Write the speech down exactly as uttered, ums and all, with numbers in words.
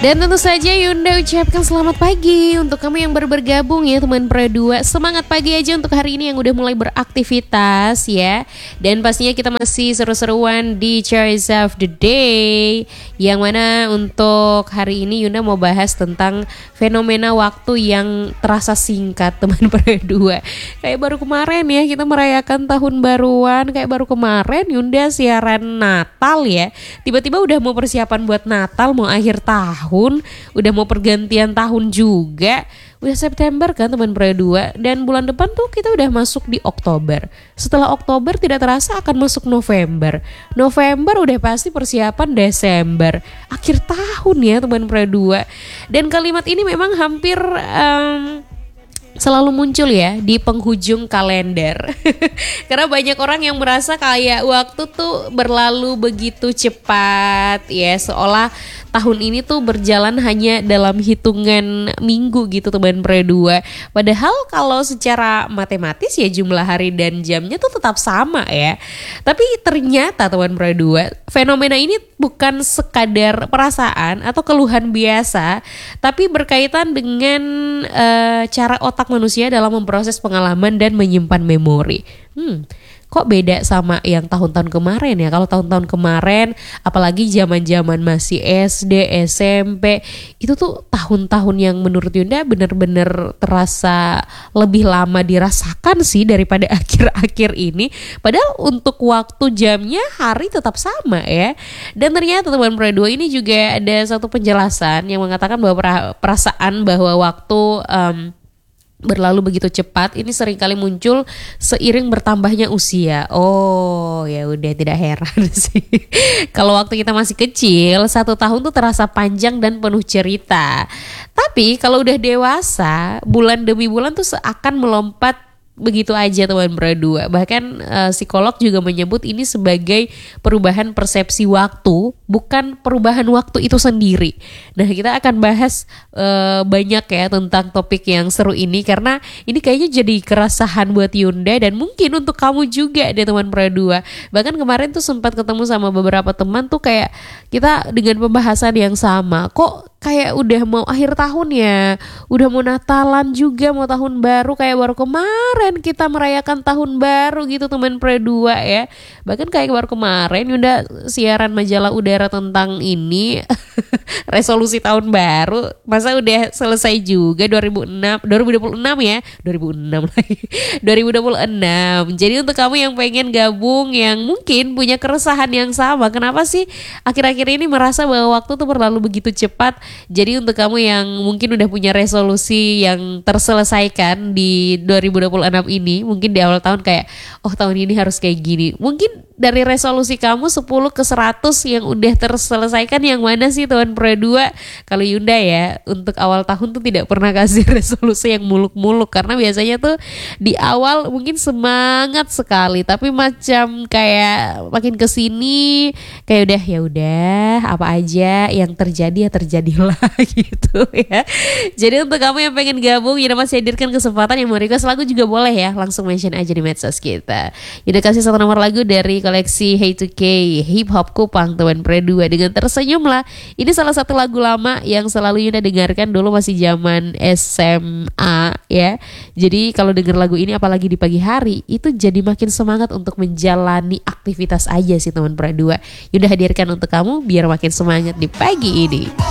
Dan tentu saja Yunda ucapkan selamat pagi untuk kamu yang baru bergabung ya teman Pro dua. Semangat pagi aja untuk hari ini yang udah mulai beraktivitas ya. Dan pastinya kita masih seru-seruan di Choice of the Day, yang mana untuk hari ini Yunda mau bahas tentang fenomena waktu yang terasa singkat teman Pro dua. Kayak baru kemarin ya kita merayakan tahun baruan, kayak baru kemarin Yunda siaran Natal ya. Tiba-tiba udah mau persiapan buat Natal, mau akhir tahun, udah mau pergantian tahun juga. Udah September kan teman Pro dua, dan bulan depan tuh kita udah masuk di Oktober. Setelah Oktober tidak terasa akan masuk November. November udah pasti persiapan Desember. Akhir tahun ya teman Pro dua. Dan kalimat ini memang hampir um, selalu muncul ya di penghujung kalender. Karena banyak orang yang merasa kayak waktu tuh berlalu begitu cepat ya, seolah tahun ini tuh berjalan hanya dalam hitungan minggu gitu teman Pro dua. Padahal kalau secara matematis ya jumlah hari dan jamnya tuh tetap sama ya. Tapi ternyata teman Pro dua, fenomena ini bukan sekadar perasaan atau keluhan biasa, tapi berkaitan dengan uh, cara otak manusia dalam memproses pengalaman dan menyimpan memori. Hmm, kok beda sama yang tahun-tahun kemarin ya? Kalau tahun-tahun kemarin, apalagi zaman-zaman masih S D, S M P, itu tuh tahun-tahun yang menurut Yunda benar-benar terasa lebih lama dirasakan sih daripada akhir-akhir ini. Padahal untuk waktu, jamnya, hari tetap sama ya. Dan ternyata teman Pro dua ini juga ada satu penjelasan yang mengatakan bahwa perasaan bahwa waktu um, berlalu begitu cepat ini seringkali muncul seiring bertambahnya usia. Oh ya udah, tidak heran sih. Kalau waktu kita masih kecil, satu tahun tuh terasa panjang dan penuh cerita. Tapi kalau udah dewasa, bulan demi bulan tuh seakan melompat begitu aja teman Pro dua. Bahkan uh, psikolog juga menyebut ini sebagai perubahan persepsi waktu, bukan perubahan waktu itu sendiri. Nah, kita akan bahas uh, banyak ya tentang topik yang seru ini, karena ini kayaknya jadi keresahan buat Yunda dan mungkin untuk kamu juga deh teman Pro dua. Bahkan kemarin tuh sempat ketemu sama beberapa teman tuh kayak kita dengan pembahasan yang sama. Kok kayak udah mau akhir tahun ya, udah mau Natalan juga, mau tahun baru, kayak baru kemarin kita merayakan tahun baru gitu teman Pro dua ya. Bahkan kayak baru kemarin Yunda siaran majalah udara tentang ini resolusi tahun baru, masa udah selesai juga dua ribu enam, dua ribu dua puluh enam ya, dua ribu enam lagi, dua ribu dua puluh enam. Jadi untuk kamu yang pengen gabung, yang mungkin punya keresahan yang sama, kenapa sih akhir-akhir ini merasa bahwa waktu tuh berlalu begitu cepat? Jadi untuk kamu yang mungkin udah punya resolusi yang terselesaikan di dua ribu dua puluh enam ini, mungkin di awal tahun kayak, oh tahun ini harus kayak gini. Mungkin dari resolusi kamu sepuluh ke seratus yang udah terselesaikan, yang mana sih teman Pro dua? Kalau Yunda ya, untuk awal tahun tuh tidak pernah kasih resolusi yang muluk-muluk, karena biasanya tuh di awal mungkin semangat sekali, tapi macam kayak makin kesini kayak udah ya udah apa aja yang terjadi ya terjadilah gitu ya. Jadi untuk kamu yang pengen gabung, Yunda masih hadirkan kesempatan. Yang mau request lagu juga boleh ya, langsung mention aja di medsos kita. Yunda kasih satu nomor lagu dari koleksi Hey two K Hip Hop Kupang teman Pro dua dengan Tersenyum Lah. Ini salah satu lagu lama yang selalu Yunda dengarkan dulu masih zaman S M A ya. Jadi kalau denger lagu ini apalagi di pagi hari, itu jadi makin semangat untuk menjalani aktivitas aja sih teman Pro dua. Yunda hadirkan untuk kamu biar makin semangat di pagi ini.